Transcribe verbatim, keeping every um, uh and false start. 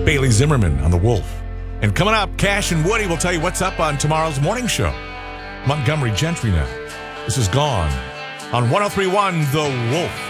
Bailey Zimmerman on The Wolf. And coming up, Cash and Woody will tell you what's up on tomorrow's morning show. Montgomery Gentry now. This is Gone on one oh three point one The Wolf.